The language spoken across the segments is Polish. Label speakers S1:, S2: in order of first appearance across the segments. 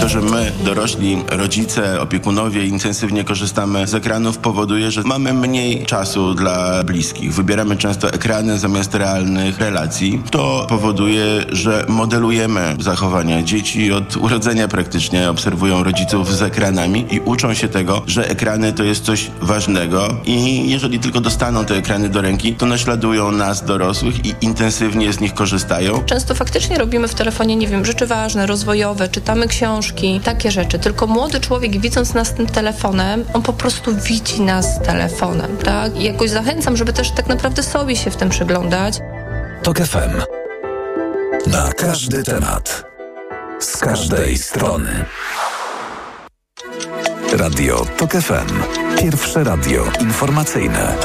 S1: To, że my, dorośli, rodzice, opiekunowie intensywnie korzystamy z ekranów, powoduje, że mamy mniej czasu dla bliskich. Wybieramy często ekrany zamiast realnych relacji. To powoduje, że modelujemy zachowania. Dzieci od urodzenia praktycznie obserwują rodziców z ekranami i uczą się tego, że ekrany to jest coś ważnego i jeżeli tylko dostaną te ekrany do ręki, to naśladują nas, dorosłych, i intensywnie z nich korzystają.
S2: Często faktycznie robimy w telefonie, nie wiem, rzeczy ważne, rozwojowe, czytamy książki, takie rzeczy. Tylko młody człowiek, widząc nas tym telefonem, on po prostu widzi nas telefonem, tak? I jakoś zachęcam, żeby też tak naprawdę sobie się w tym przyglądać.
S3: TOK FM. Na każdy temat. Z każdej strony. Radio TOK FM. Pierwsze radio informacyjne.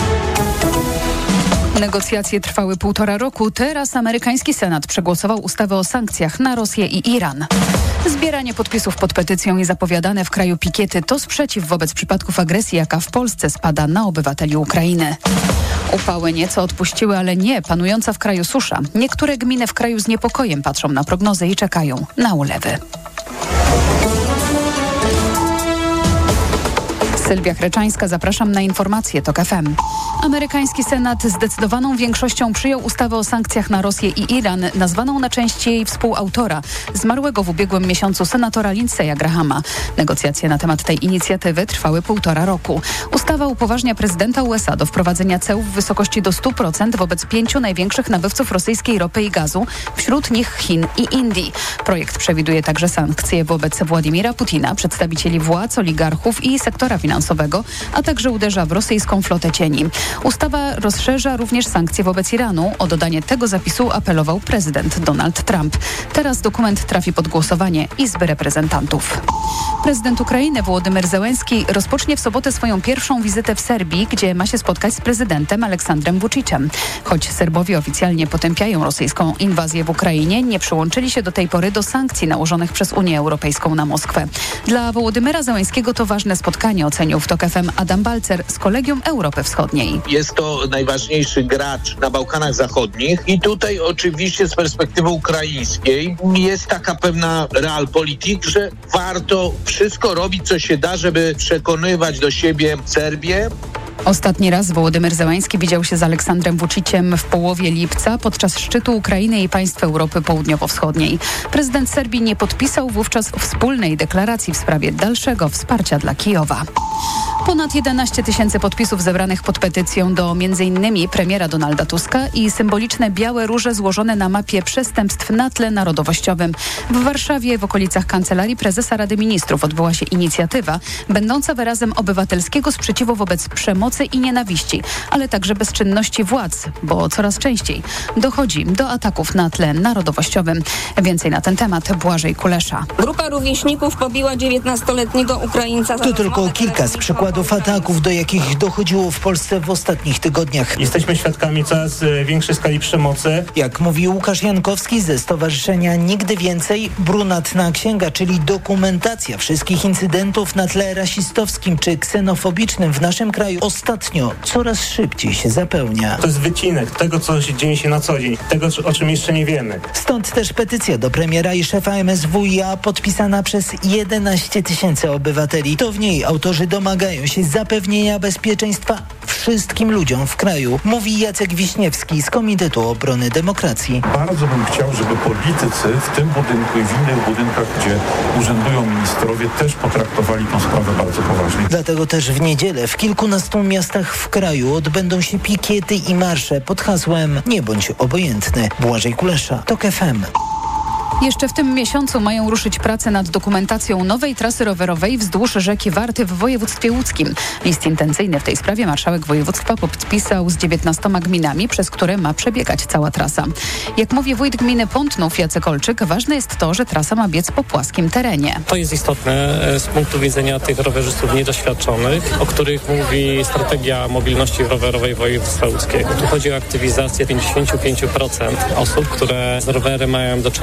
S4: Negocjacje trwały 1,5 roku. Teraz amerykański Senat przegłosował ustawę o sankcjach na Rosję i Iran. Zbieranie podpisów pod petycją i zapowiadane w kraju pikiety to sprzeciw wobec przypadków agresji, jaka w Polsce spada na obywateli Ukrainy. Upały nieco odpuściły, ale nie panująca w kraju susza. Niektóre gminy w kraju z niepokojem patrzą na prognozy i czekają na ulewy. Sylwia Chreczańska, zapraszam na informacje TOK FM. Amerykański Senat zdecydowaną większością przyjął ustawę o sankcjach na Rosję i Iran, nazwaną na część jej współautora, zmarłego w ubiegłym miesiącu senatora Lindsey'a Grahama. Negocjacje na temat tej inicjatywy trwały 1,5 roku. Ustawa upoważnia prezydenta USA do wprowadzenia ceł w wysokości do 100% wobec 5 największych nabywców rosyjskiej ropy i gazu, wśród nich Chin i Indii. Projekt przewiduje także sankcje wobec Władimira Putina, przedstawicieli władz, oligarchów i sektora finansowego, a także uderza w rosyjską flotę cieni. Ustawa rozszerza również sankcje wobec Iranu. O dodanie tego zapisu apelował prezydent Donald Trump. Teraz dokument trafi pod głosowanie Izby Reprezentantów. Prezydent Ukrainy Wołodymyr Zełenski rozpocznie w sobotę swoją pierwszą wizytę w Serbii, gdzie ma się spotkać z prezydentem Aleksandrem Vučićem. Choć Serbowie oficjalnie potępiają rosyjską inwazję w Ukrainie, nie przyłączyli się do tej pory do sankcji nałożonych przez Unię Europejską na Moskwę. Dla Wołodymyra Zełenskiego to ważne spotkanie, ocenił w TOK FM Adam Balcer z Kolegium Europy Wschodniej.
S5: Jest to najważniejszy gracz na Bałkanach Zachodnich i tutaj oczywiście z perspektywy ukraińskiej jest taka pewna realpolitik, że warto wszystko robić, co się da, żeby przekonywać do siebie Serbię.
S4: Ostatni raz Wołodymyr Zełański widział się z Aleksandrem Vučićem w połowie lipca podczas szczytu Ukrainy i państw Europy Południowo-Wschodniej. Prezydent Serbii nie podpisał wówczas wspólnej deklaracji w sprawie dalszego wsparcia dla Kijowa. Ponad 11 000 podpisów zebranych pod petycją do m.in. premiera Donalda Tuska i symboliczne białe róże złożone na mapie przestępstw na tle narodowościowym. W Warszawie w okolicach Kancelarii Prezesa Rady Ministrów odbyła się inicjatywa będąca wyrazem obywatelskiego sprzeciwu wobec przemocy i nienawiści, ale także bezczynności władz, bo coraz częściej dochodzi do ataków na tle narodowościowym. Więcej na ten temat Błażej Kulesza.
S6: Grupa rówieśników pobiła 19-letniego Ukraińca.
S7: To tylko kilka z przykładów ataków, do jakich dochodziło w Polsce w ostatnich tygodniach.
S8: Jesteśmy świadkami coraz większej skali przemocy.
S7: Jak mówi Łukasz Jankowski ze Stowarzyszenia Nigdy Więcej, brunatna księga, czyli dokumentacja wszystkich incydentów na tle rasistowskim czy ksenofobicznym w naszym kraju ostatnio coraz szybciej się zapełnia.
S8: To jest wycinek tego, co dzieje się na co dzień, tego, o czym jeszcze nie wiemy.
S7: Stąd też petycja do premiera i szefa MSWiA podpisana przez 11 000 obywateli. To w niej autorzy domagają się zapewnienia bezpieczeństwa wszystkim ludziom w kraju, mówi Jacek Wiśniewski z Komitetu Obrony Demokracji.
S9: Bardzo bym chciał, żeby politycy w tym budynku i w innych budynkach, gdzie urzędują ministrowie, też potraktowali tę sprawę bardzo poważnie.
S7: Dlatego też w niedzielę w kilkunastu miastach w kraju odbędą się pikiety i marsze pod hasłem „Nie bądź obojętny”. Błażej Kulesza, TOK FM.
S4: Jeszcze w tym miesiącu mają ruszyć prace nad dokumentacją nowej trasy rowerowej wzdłuż rzeki Warty w województwie łódzkim. List intencyjny w tej sprawie marszałek województwa podpisał z 19 gminami, przez które ma przebiegać cała trasa. Jak mówi wójt gminy Pątnów Jacek Olczyk, ważne jest to, że trasa ma biec po płaskim terenie.
S10: To jest istotne z punktu widzenia tych rowerzystów niedoświadczonych, o których mówi strategia mobilności rowerowej województwa łódzkiego. Tu chodzi o aktywizację 55% osób, które z rowerem mają do czynienia bardzo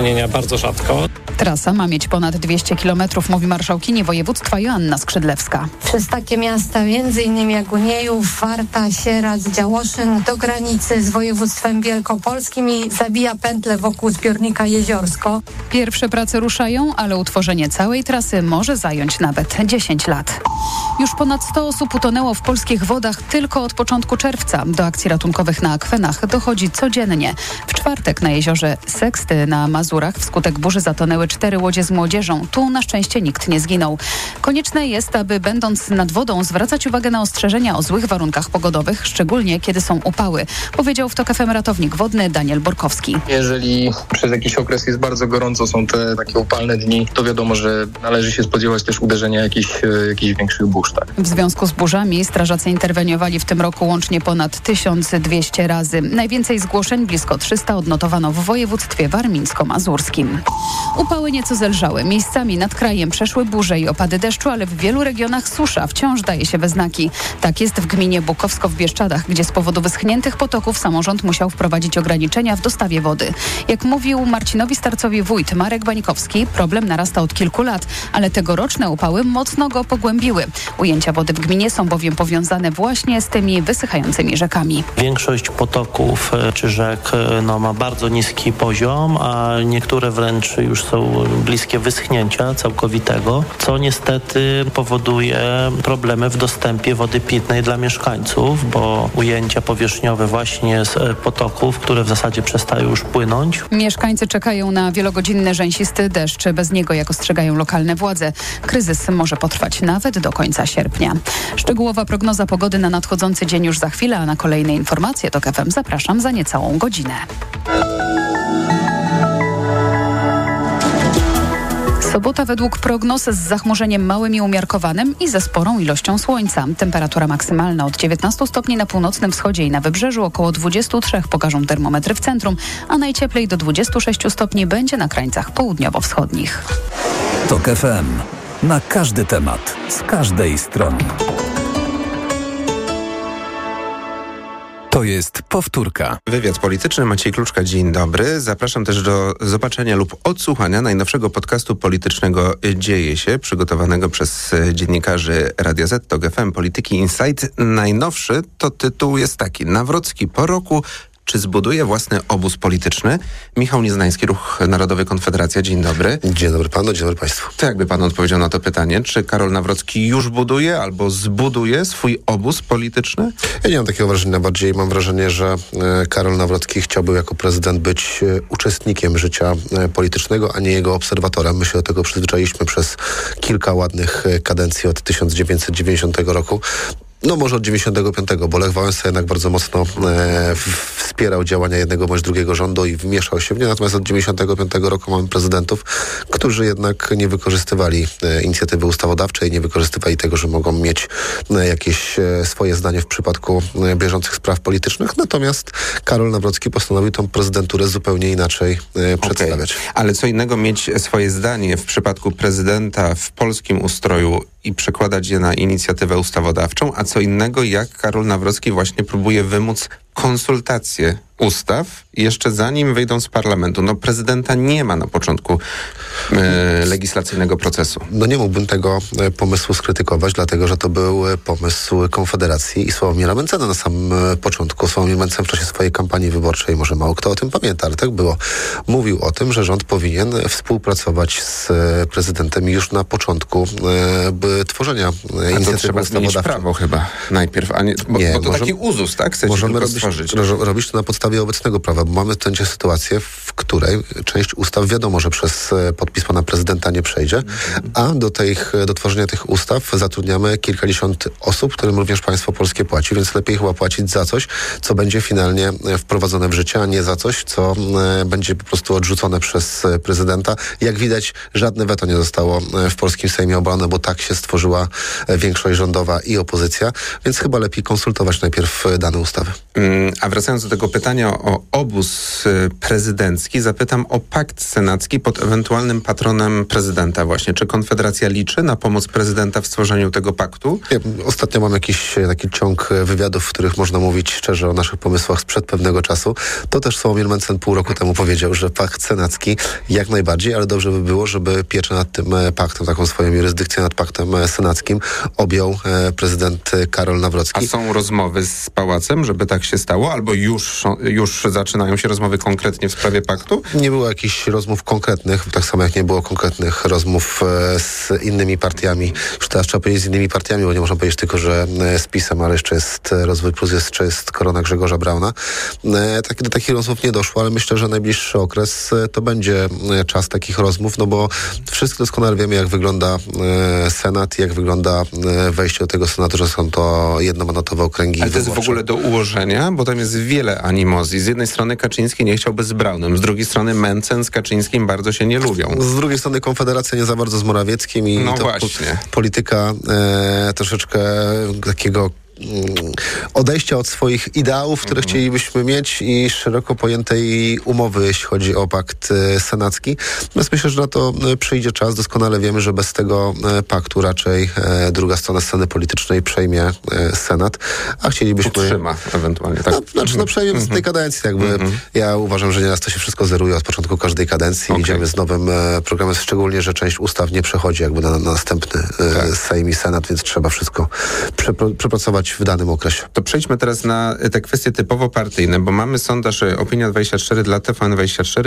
S10: bardzo rzadko.
S4: Trasa ma mieć ponad 200 km, mówi marszałkini województwa Joanna Skrzydlewska.
S11: Przez takie miasta m.in. jak Uniejów, Warta, Sieradz, Działoszyn do granicy z województwem wielkopolskim i zabija pętlę wokół zbiornika Jeziorsko.
S4: Pierwsze prace ruszają, ale utworzenie całej trasy może zająć nawet 10 lat. Już ponad 100 osób utonęło w polskich wodach tylko od początku czerwca. Do akcji ratunkowych na akwenach dochodzi codziennie. W czwartek na jeziorze Seksty na Mazurach wskutek burzy zatonęły 4 łodzie z młodzieżą. Tu na szczęście nikt nie zginął. Konieczne jest, aby będąc nad wodą zwracać uwagę na ostrzeżenia o złych warunkach pogodowych, szczególnie kiedy są upały, powiedział w TOK FM ratownik wodny Daniel Borkowski.
S12: Jeżeli przez jakiś okres jest bardzo gorąco, są te takie upalne dni, to wiadomo, że należy się spodziewać też uderzenia jakichś większych burz. Tak.
S4: W związku z burzami strażacy interweniowali w tym roku łącznie ponad 1200 razy. Najwięcej zgłoszeń, blisko 300, odnotowano w województwie warmińsko-mazurskim. Upały nieco zelżały. Miejscami nad krajem przeszły burze i opady deszczu, ale w wielu regionach susza wciąż daje się we znaki. Tak jest w gminie Bukowsko w Bieszczadach, gdzie z powodu wyschniętych potoków samorząd musiał wprowadzić ograniczenia w dostawie wody. Jak mówił Marcinowi Starcowi wójt Marek Bańkowski, problem narasta od kilku lat, ale tegoroczne upały mocno go pogłębiły. Ujęcia wody w gminie są bowiem powiązane właśnie z tymi wysychającymi rzekami.
S13: Większość potoków czy rzek ma bardzo niski poziom, a niektóre wręcz już są bliskie wyschnięcia całkowitego, co niestety powoduje problemy w dostępie wody pitnej dla mieszkańców, bo ujęcia powierzchniowe właśnie z potoków, które w zasadzie przestają już płynąć.
S4: Mieszkańcy czekają na wielogodzinny rzęsisty deszcz. Bez niego, jak ostrzegają lokalne władze, kryzys może potrwać nawet do końca sierpnia. Szczegółowa prognoza pogody na nadchodzący dzień już za chwilę, a na kolejne informacje TOK FM zapraszam za niecałą godzinę. Sobota według prognoz z zachmurzeniem małym i umiarkowanym i ze sporą ilością słońca. Temperatura maksymalna od 19 stopni na północnym wschodzie i na wybrzeżu, około 23 pokażą termometry w centrum, a najcieplej do 26 stopni będzie na krańcach południowo-wschodnich.
S3: TOK FM. Na każdy temat, z każdej strony. To jest powtórka.
S14: Wywiad polityczny, Maciej Kluczka, dzień dobry. Zapraszam też do zobaczenia lub odsłuchania najnowszego podcastu politycznego Dzieje się, przygotowanego przez dziennikarzy Radia Z, TOK FM, Polityki Insight. Najnowszy to tytuł jest taki: Nawrocki po roku, czy zbuduje własny obóz polityczny? Michał Nieznański, Ruch Narodowy Konfederacja, dzień dobry.
S15: Dzień dobry panu, dzień dobry państwu.
S14: To jakby pan odpowiedział na to pytanie, czy Karol Nawrocki już buduje albo zbuduje swój obóz polityczny?
S15: Ja nie mam takiego wrażenia, bardziej mam wrażenie, że Karol Nawrocki chciałby jako prezydent być uczestnikiem życia politycznego, a nie jego obserwatorem. My się do tego przyzwyczailiśmy przez kilka ładnych kadencji od 1990 roku. No może od 95, bo Lech Wałęsa jednak bardzo mocno wspierał działania jednego bądź drugiego rządu i wmieszał się w nie. Natomiast od 95 roku mamy prezydentów, którzy jednak nie wykorzystywali inicjatywy ustawodawczej, nie wykorzystywali tego, że mogą mieć jakieś swoje zdanie w przypadku bieżących spraw politycznych. Natomiast Karol Nawrocki postanowił tą prezydenturę zupełnie inaczej przedstawiać.
S14: Ale co innego mieć swoje zdanie w przypadku prezydenta w polskim ustroju i przekładać je na inicjatywę ustawodawczą, a co innego, jak Karol Nawrocki właśnie próbuje wymóc konsultacje ustaw jeszcze zanim wyjdą z parlamentu. No prezydenta nie ma na początku legislacyjnego procesu.
S15: No nie mógłbym tego pomysłu skrytykować, dlatego że to był pomysł Konfederacji i Sławomira Mencena na samym początku. Sławomir Mencen w czasie swojej kampanii wyborczej, może mało kto o tym pamięta, ale tak było. Mówił o tym, że rząd powinien współpracować z prezydentem już na początku tworzenia inicjatywy
S14: trzeba zmienić prawo chyba najpierw, a nie, bo to taki uzus, tak?
S15: Możemy robić to na podstawie obecnego prawa, bo mamy w tym momencie sytuację, w której część ustaw wiadomo, że przez podpis pana prezydenta nie przejdzie, a do tworzenia tych ustaw zatrudniamy kilkadziesiąt osób, którym również państwo polskie płaci, więc lepiej chyba płacić za coś, co będzie finalnie wprowadzone w życie, a nie za coś, co będzie po prostu odrzucone przez prezydenta. Jak widać, żadne weto nie zostało w polskim Sejmie obalone, bo tak się stworzyła większość rządowa i opozycja, więc chyba lepiej konsultować najpierw dane ustawy.
S14: A wracając do tego pytania o obóz prezydencki, zapytam o pakt senacki pod ewentualnym patronem prezydenta właśnie. Czy Konfederacja liczy na pomoc prezydenta w stworzeniu tego paktu?
S15: Ostatnio mam jakiś taki ciąg wywiadów, w których można mówić szczerze o naszych pomysłach sprzed pewnego czasu. To też Sławomir Mencen pół roku temu powiedział, że pakt senacki jak najbardziej, ale dobrze by było, żeby pieczę nad tym paktem, taką swoją jurysdykcję nad paktem senackim objął prezydent Karol Nawrocki.
S14: A są rozmowy z Pałacem, żeby tak się stało? Albo już zaczynają się rozmowy konkretnie w sprawie paktu?
S15: Nie było jakichś rozmów konkretnych, tak samo jak nie było konkretnych rozmów z innymi partiami. Już teraz trzeba powiedzieć z innymi partiami, bo nie można powiedzieć tylko, że z PiS-em, ale jeszcze jest Rozwój Plus, jeszcze jest Korona Grzegorza Brauna. Do takich rozmów nie doszło, ale myślę, że najbliższy okres to będzie czas takich rozmów, no bo wszyscy doskonale wiemy, jak wygląda Senat, jak wygląda wejście do tego Senatu, że są to jednomandatowe okręgi
S14: wyborcze. Ale to jest w ogóle do ułożenia, bo tam jest wiele animozji. Z jednej strony Kaczyński nie chciałby z Braunem, z drugiej strony Mencen z Kaczyńskim bardzo się nie lubią.
S15: Z drugiej strony Konfederacja nie za bardzo z Morawieckim i
S14: no
S15: to
S14: właśnie.
S15: Polityka troszeczkę takiego odejścia od swoich ideałów, które chcielibyśmy mieć i szeroko pojętej umowy, jeśli chodzi o pakt senacki. Natomiast myślę, że na to przyjdzie czas. Doskonale wiemy, że bez tego paktu raczej druga strona sceny politycznej przejmie Senat, a chcielibyśmy...
S14: Utrzyma ewentualnie, tak?
S15: Przejmie z tej kadencji. Ja uważam, że nieraz to się wszystko zeruje od początku każdej kadencji. Idziemy z nowym programem, szczególnie, że część ustaw nie przechodzi na następny Sejm i Senat, więc trzeba wszystko przepracować w danym okresie.
S14: To przejdźmy teraz na te kwestie typowo partyjne, bo mamy sondaż Opinia24 dla TVN24,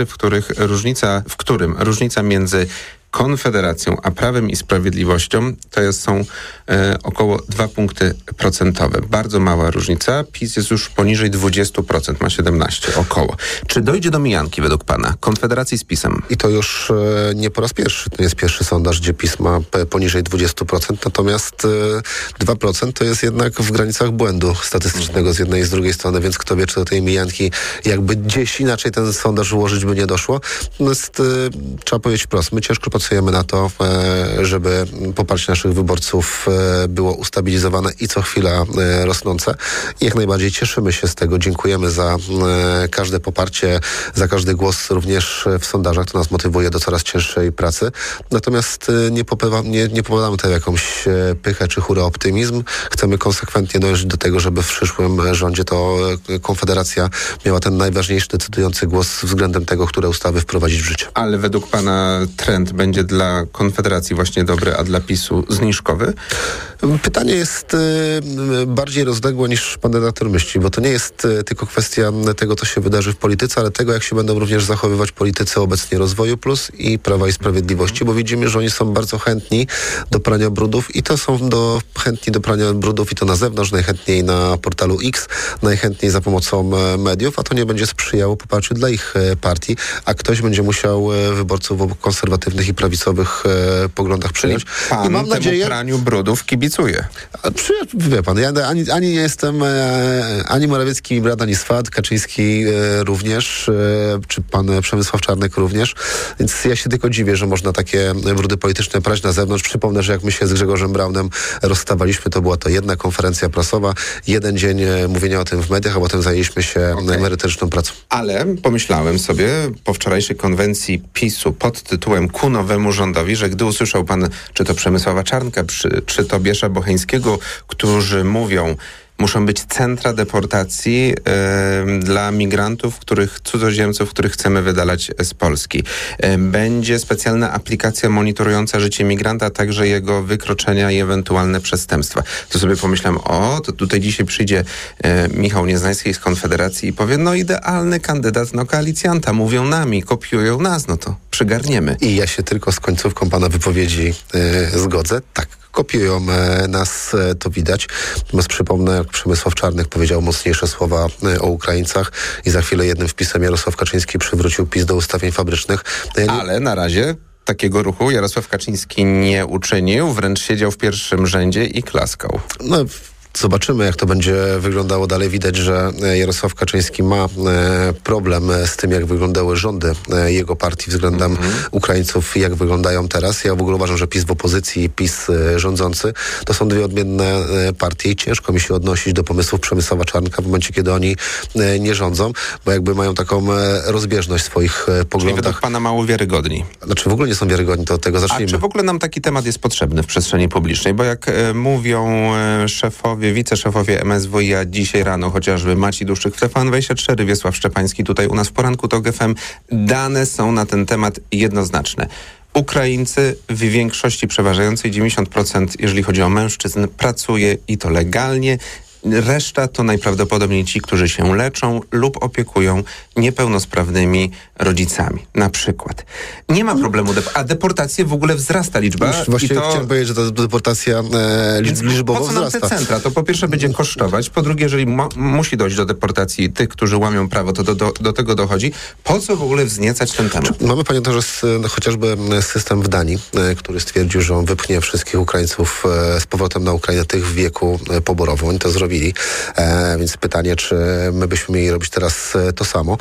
S14: w którym różnica między Konfederacją a Prawem i Sprawiedliwością to są około 2 punkty procentowe. Bardzo mała różnica. PiS jest już poniżej 20%, ma 17 około. Czy dojdzie do mijanki według pana Konfederacji z PiS-em?
S15: I to już nie po raz pierwszy. To nie jest pierwszy sondaż, gdzie PiS ma poniżej 20%, natomiast 2% to jest jednak w granicach błędu statystycznego z jednej i z drugiej strony, więc kto wie, czy do tej mijanki jakby gdzieś inaczej ten sondaż ułożyć by nie doszło. Natomiast trzeba powiedzieć wprost, my ciężko pracujemy na to, żeby poparcie naszych wyborców było ustabilizowane i co chwila rosnące. I jak najbardziej cieszymy się z tego. Dziękujemy za każde poparcie, za każdy głos również w sondażach. To nas motywuje do coraz cięższej pracy. Natomiast nie popadamy tutaj w jakąś pychę czy hura optymizm. Chcemy konsekwentnie dążyć do tego, żeby w przyszłym rządzie to Konfederacja miała ten najważniejszy, decydujący głos względem tego, które ustawy wprowadzić w życie.
S14: Ale według pana trend będzie dla Konfederacji właśnie dobry, a dla PiS-u zniżkowy?
S15: Pytanie jest bardziej rozległe niż pan redaktor myśli, bo to nie jest tylko kwestia tego, co się wydarzy w polityce, ale tego, jak się będą również zachowywać politycy obecnie Rozwoju Plus i Prawa i Sprawiedliwości, bo widzimy, że oni są bardzo chętni do prania brudów i to są chętni do prania brudów i to na zewnątrz, najchętniej na portalu X, najchętniej za pomocą mediów, a to nie będzie sprzyjało poparciu dla ich partii, a ktoś będzie musiał wyborców o konserwatywnych i prawicowych poglądach przyjąć.
S14: Pan
S15: i mam nadzieję,
S14: praniu brudów kibicuje.
S15: Wie pan, ja ani nie jestem ani Morawiecki brat, ani swat, Kaczyński również, czy pan Przemysław Czarnek również, więc ja się tylko dziwię, że można takie brudy polityczne prać na zewnątrz. Przypomnę, że jak my się z Grzegorzem Braunem rozstawaliśmy, to była to jedna konferencja prasowa, jeden dzień mówienia o tym w mediach, a potem zajęliśmy się merytoryczną pracą.
S14: Ale pomyślałem sobie po wczorajszej konwencji PiS-u pod tytułem Ku nowemu rządowi, że gdy usłyszał pan, czy to Przemysława Czarnka, czy Tobiasza Bocheńskiego, którzy mówią, muszą być centra deportacji dla migrantów, cudzoziemców, których chcemy wydalać z Polski. Będzie specjalna aplikacja monitorująca życie migranta, a także jego wykroczenia i ewentualne przestępstwa. To sobie pomyślałem, to tutaj dzisiaj przyjdzie Michał Nieznański z Konfederacji i powie, idealny kandydat na koalicjanta. Mówią nami, kopiują nas, to przygarniemy.
S15: I ja się tylko z końcówką pana wypowiedzi zgodzę. Tak. Kopiują nas, to widać. Natomiast przypomnę, jak Przemysław Czarnek powiedział mocniejsze słowa o Ukraińcach i za chwilę jednym wpisem Jarosław Kaczyński przywrócił PiS do ustawień fabrycznych.
S14: Ale na razie takiego ruchu Jarosław Kaczyński nie uczynił, wręcz siedział w pierwszym rzędzie i klaskał.
S15: Zobaczymy, jak to będzie wyglądało dalej. Widać, że Jarosław Kaczyński ma problem z tym, jak wyglądały rządy jego partii względem Ukraińców i jak wyglądają teraz. Ja w ogóle uważam, że PiS w opozycji i PiS rządzący to są dwie odmienne partie i ciężko mi się odnosić do pomysłów Przemysława Czarnka w momencie, kiedy oni nie rządzą, bo jakby mają taką rozbieżność w swoich poglądach.
S14: Czyli według pana mało wiarygodni.
S15: Znaczy w ogóle nie są wiarygodni, to od tego zacznijmy.
S14: A czy w ogóle nam taki temat jest potrzebny w przestrzeni publicznej? Bo jak mówią wiceszefowie MSWiA dzisiaj rano, chociażby Maciej Duszczyk w TVN24, Wiesław Szczepański tutaj u nas w poranku TOK FM, dane są na ten temat jednoznaczne. Ukraińcy w większości przeważającej 90%, jeżeli chodzi o mężczyzn, pracuje i to legalnie. Reszta to najprawdopodobniej ci, którzy się leczą lub opiekują niepełnosprawnymi rodzicami. Na przykład. Nie ma problemu, a deportacje w ogóle wzrasta liczba.
S15: Właśnie chciałem powiedzieć, że ta deportacja liczbowo
S14: wzrasta. Po co nam te centra? To po pierwsze będzie kosztować, po drugie, jeżeli musi dojść do deportacji tych, którzy łamią prawo, to do tego dochodzi. Po co w ogóle wzniecać ten temat?
S15: Mamy, panie doktorze, chociażby system w Danii, który stwierdził, że on wypchnie wszystkich Ukraińców z powrotem na Ukrainę, tych w wieku poborowym. Oni to zrobili. Więc pytanie, czy my byśmy mieli robić teraz to samo.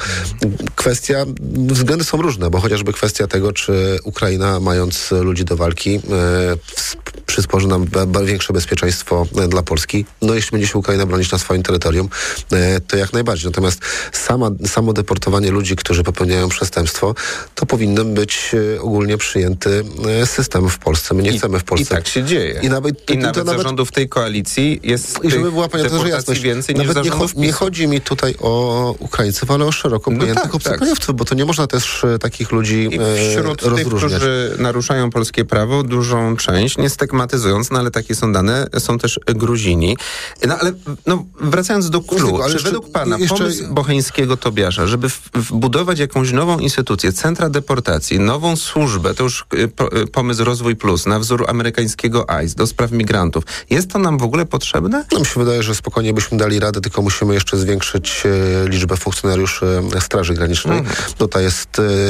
S15: Względy są różne, bo chociażby kwestia tego, czy Ukraina, mając ludzi do walki, przysporzy nam większe bezpieczeństwo dla Polski. No jeśli będzie się Ukraina bronić na swoim terytorium, to jak najbardziej. Natomiast samo deportowanie ludzi, którzy popełniają przestępstwo, to powinien być ogólnie przyjęty system w Polsce. My nie chcemy w Polsce.
S14: I tak się dzieje. I nawet zarządów tej koalicji jest
S15: żeby była, panie doktorze, jasność,
S14: więcej niż zarządów PiS-u.
S15: Nie chodzi mi tutaj o Ukraińców, ale o szeroko pojętych obcokrajowców, bo to nie można też takich ludzi
S14: wśród
S15: rozróżniać.
S14: Tych, którzy naruszają polskie prawo, dużą część, nie stygmatyzując, ale takie są dane, są też Gruzini. Ale wracając do clou, czy według pana pomysł Bocheńskiego Tobiasza, żeby wbudować jakąś nową instytucję, centra deportacji, nową służbę, to już pomysł Rozwój Plus, na wzór amerykańskiego ICE, do spraw migrantów, jest to nam w ogóle potrzebne?
S15: No, mi się wydaje, że spokojnie byśmy dali radę, tylko musimy jeszcze zwiększyć liczbę funkcjonariuszy Straży Granicznej. To ta jest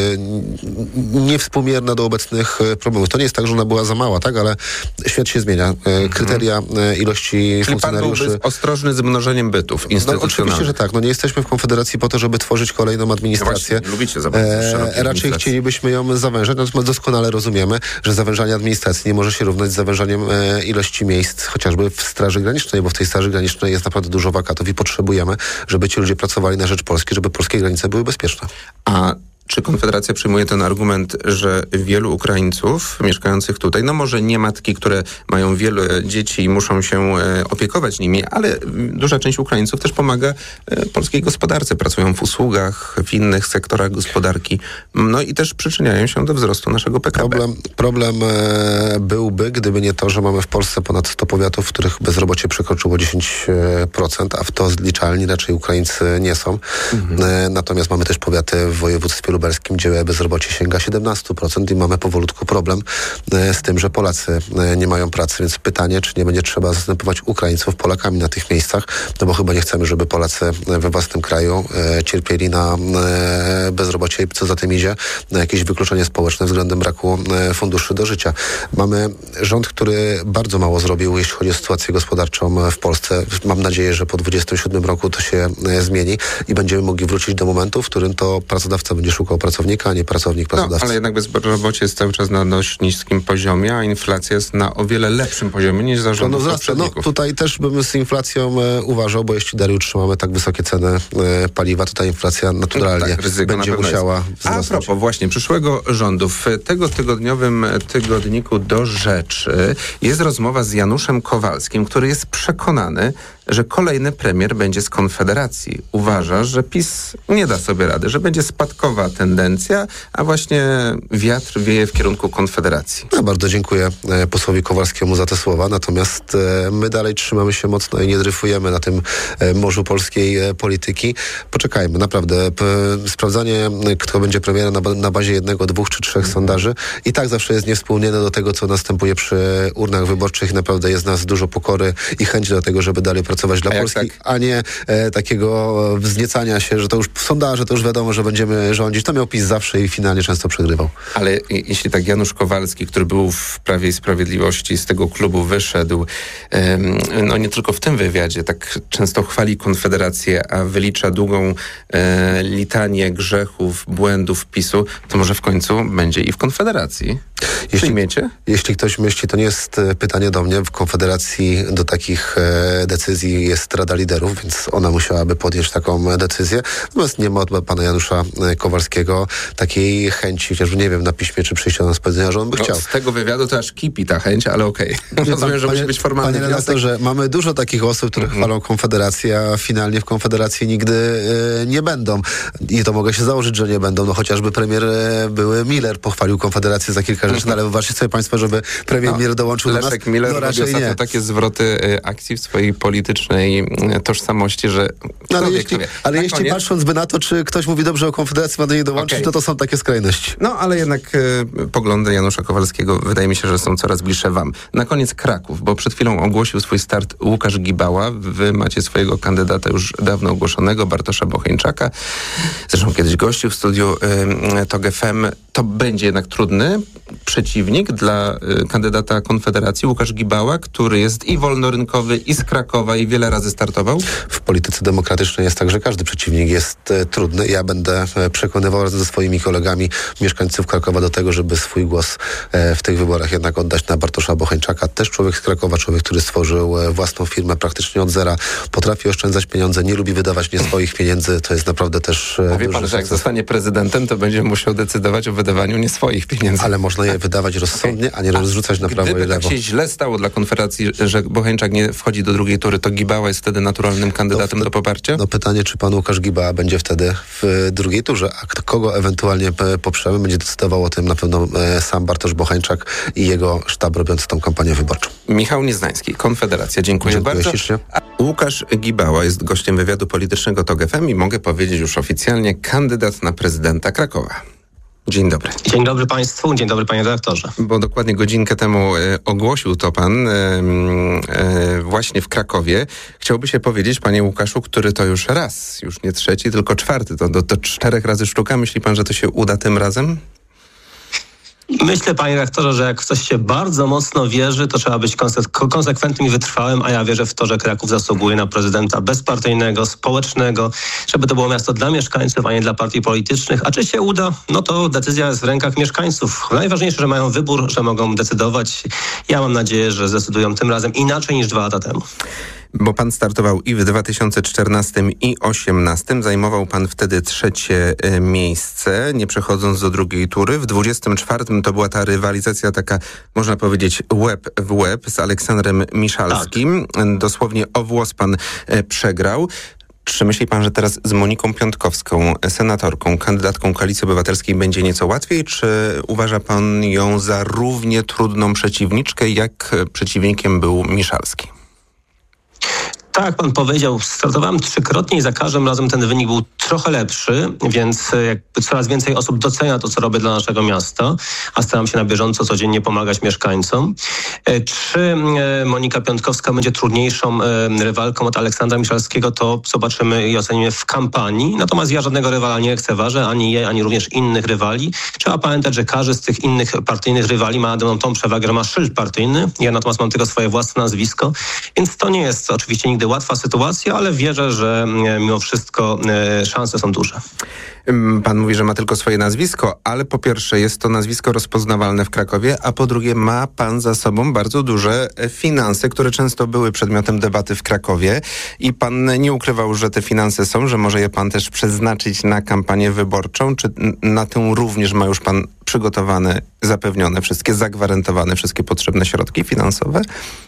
S15: niewspółmierna do obecnych problemów. To nie jest tak, że ona była za mała, tak, ale świat się zmienia. Kryteria ilości funkcjonariuszy...
S14: Pan byłby ostrożny z mnożeniem bytów instytucjonalnych.
S15: Oczywiście, że tak. Nie jesteśmy w Konfederacji po to, żeby tworzyć kolejną administrację.
S14: No lubicie
S15: raczej chcielibyśmy ją zawężać, natomiast doskonale rozumiemy, że zawężanie administracji nie może się równać z zawężaniem ilości miejsc, chociażby w Straży Granicznej, bo w tej Straży Granicznej jest naprawdę dużo wakatów i potrzebujemy, żeby ci ludzie pracowali na rzecz Polski, żeby polskie granice były bezpieczne.
S14: A czy Konfederacja przyjmuje ten argument, że wielu Ukraińców mieszkających tutaj, może nie matki, które mają wiele dzieci i muszą się opiekować nimi, ale duża część Ukraińców też pomaga polskiej gospodarce, pracują w usługach, w innych sektorach gospodarki, i też przyczyniają się do wzrostu naszego PKB.
S15: Problem byłby, gdyby nie to, że mamy w Polsce ponad 100 powiatów, w których bezrobocie przekroczyło 10%, a w to zliczalni raczej Ukraińcy nie są. Natomiast mamy też powiaty w województwie lubelskim, gdzie bezrobocie sięga 17% i mamy powolutku problem z tym, że Polacy nie mają pracy, więc pytanie, czy nie będzie trzeba zastępować Ukraińców Polakami na tych miejscach, bo chyba nie chcemy, żeby Polacy we własnym kraju cierpieli na bezrobocie i co za tym idzie, na jakieś wykluczenie społeczne względem braku funduszy do życia. Mamy rząd, który bardzo mało zrobił, jeśli chodzi o sytuację gospodarczą w Polsce. Mam nadzieję, że po 27 roku to się zmieni i będziemy mogli wrócić do momentu, w którym to pracodawca będzie szukał pracownika, a nie pracownik pracodawcy.
S14: Ale jednak bezrobocie jest cały czas na dość niskim poziomie, a inflacja jest na o wiele lepszym poziomie niż za rządów poprzedników.
S15: Tutaj też bym z inflacją uważał, bo jeśli dalej utrzymamy tak wysokie ceny paliwa, to ta inflacja naturalnie będzie musiała wzrosnąć.
S14: A propos właśnie przyszłego rządu, w tego tygodniowym tygodniku Do Rzeczy jest rozmowa z Januszem Kowalskim, który jest przekonany, że kolejny premier będzie z Konfederacji. Uważa, że PiS nie da sobie rady, że będzie spadkowa tendencja, a właśnie wiatr wieje w kierunku Konfederacji.
S15: Ja bardzo dziękuję posłowi Kowalskiemu za te słowa, natomiast my dalej trzymamy się mocno i nie dryfujemy na tym morzu polskiej polityki. Poczekajmy, naprawdę. Sprawdzanie, kto będzie premierem na bazie 1, 2 czy 3 sondaży i tak zawsze jest niewspółmierne do tego, co następuje przy urnach wyborczych. Naprawdę jest nas dużo pokory i chęci do tego, żeby dalej pracować pracować dla Polski, a nie takiego wzniecania się, że to już sondaże, to już wiadomo, że będziemy rządzić. To miał PiS zawsze i finalnie często przegrywał.
S14: Ale jeśli tak Janusz Kowalski, który był w Prawie i Sprawiedliwości, z tego klubu wyszedł, no nie tylko w tym wywiadzie, tak często chwali Konfederację, a wylicza długą litanię grzechów, błędów PiS-u, to może w końcu będzie i w Konfederacji.
S15: Jeśli ktoś myśli, to nie jest pytanie do mnie. W Konfederacji do takich decyzji jest Rada Liderów, więc ona musiałaby podjąć taką decyzję. Natomiast nie ma od pana Janusza Kowalskiego takiej chęci, chociaż nie wiem na piśmie, czy przyjścia do nas powiedzenia, że on by chciał.
S14: Z tego wywiadu to aż kipi ta chęć, ale okej. Rozumiem, że musi być formalny
S15: Panie redaktorze, mamy dużo takich osób, które chwalą Konfederację, a finalnie w Konfederacji nigdy nie będą. I to mogę się założyć, że nie będą. No chociażby premier były Miller pochwalił Konfederację za kilka rzeczy, ale wyobraźcie sobie państwo, żeby premier Miller dołączył do nas?
S14: Leszek Miller
S15: no raczej
S14: robi takie zwroty akcji w swojej politycznej tożsamości, że
S15: ale jeśli patrząc by na to, czy ktoś mówi dobrze o Konfederacji, ma do niej dołączyć, to są takie skrajności.
S14: No, ale jednak poglądy Janusza Kowalskiego wydaje mi się, że są coraz bliższe wam. Na koniec Kraków, bo przed chwilą ogłosił swój start Łukasz Gibała. Wy macie swojego kandydata już dawno ogłoszonego, Bartosza Bocheńczaka. Zresztą kiedyś gościł w studiu TOG FM. To będzie jednak trudny przeciwnik dla kandydata Konfederacji, Łukasz Gibała, który jest i wolnorynkowy, i z Krakowa, i wiele razy startował.
S15: W polityce demokratycznej jest tak, że każdy przeciwnik jest trudny. Ja będę przekonywał razem ze swoimi kolegami mieszkańców Krakowa do tego, żeby swój głos w tych wyborach jednak oddać na Bartosza Bocheńczaka. Też człowiek z Krakowa, człowiek, który stworzył własną firmę praktycznie od zera, potrafi oszczędzać pieniądze, nie lubi wydawać nie swoich pieniędzy. To jest naprawdę też...
S14: A wie pan, że jak zostanie prezydentem, to będzie musiał decydować o wydawaniu nie swoich pieniędzy.
S15: Ale można je wydawać rozsądnie, a nie rozrzucać na prawo i lewo.
S14: Gdyby tak się źle stało dla Konfederacji, że Bocheńczak nie wchodzi do drugiej tury, to Gibała jest wtedy naturalnym kandydatem do poparcia?
S15: No pytanie, czy pan Łukasz Gibała będzie wtedy w drugiej turze, a kogo ewentualnie poprzemy, będzie decydował o tym na pewno sam Bartosz Bocheńczak i jego sztab robiący tą kampanię wyborczą.
S14: Michał Nieznański, Konfederacja. Dziękuję bardzo.
S15: Ślicznie.
S14: Łukasz Gibała jest gościem wywiadu politycznego TOG FM i mogę powiedzieć już oficjalnie kandydat na prezydenta Krakowa. Dzień dobry.
S16: Dzień dobry Państwu, dzień dobry Panie redaktorze.
S14: Bo dokładnie godzinkę temu ogłosił to pan właśnie w Krakowie. Chciałby się powiedzieć, panie Łukaszu, który to już raz, już nie trzeci, tylko czwarty, to 4 razy sztuka. Myśli pan, że to się uda tym razem?
S16: Myślę, panie redaktorze, że jak w coś się bardzo mocno wierzy, to trzeba być konsekwentnym i wytrwałym, a ja wierzę w to, że Kraków zasługuje na prezydenta bezpartyjnego, społecznego, żeby to było miasto dla mieszkańców, a nie dla partii politycznych. A czy się uda? No to decyzja jest w rękach mieszkańców. Najważniejsze, że mają wybór, że mogą decydować. Ja mam nadzieję, że zdecydują tym razem inaczej niż 2 lata temu.
S14: Bo pan startował i w 2014 i 2018. Zajmował pan wtedy 3. miejsce, nie przechodząc do drugiej tury. W 24 to była ta rywalizacja taka, można powiedzieć, łeb w łeb z Aleksandrem Miszalskim. Tak. Dosłownie o włos pan przegrał. Czy myśli pan, że teraz z Moniką Piątkowską, senatorką, kandydatką Koalicji Obywatelskiej będzie nieco łatwiej? Czy uważa pan ją za równie trudną przeciwniczkę, jak przeciwnikiem był Miszalski?
S16: Tak, jak pan powiedział, startowałem 3-krotnie i za każdym razem ten wynik był trochę lepszy, więc jakby coraz więcej osób docenia to, co robię dla naszego miasta, a staram się na bieżąco codziennie pomagać mieszkańcom. Czy Monika Piątkowska będzie trudniejszą rywalką od Aleksandra Miszalskiego, to zobaczymy i ocenimy w kampanii. Natomiast ja żadnego rywala nie lekceważę, ani jej, ani również innych rywali. Trzeba pamiętać, że każdy z tych innych partyjnych rywali ma nade mną tą przewagę, że ma szyld partyjny. Ja natomiast mam tylko swoje własne nazwisko, więc to nie jest oczywiście nigdy łatwa sytuacja, ale wierzę, że mimo wszystko szanse są duże.
S14: Pan mówi, że ma tylko swoje nazwisko, ale po pierwsze jest to nazwisko rozpoznawalne w Krakowie, a po drugie ma pan za sobą bardzo duże finanse, które często były przedmiotem debaty w Krakowie i pan nie ukrywał, że te finanse są, że może je pan też przeznaczyć na kampanię wyborczą. Czy na tę również ma już pan przygotowane, zapewnione, wszystkie zagwarantowane, wszystkie potrzebne środki finansowe?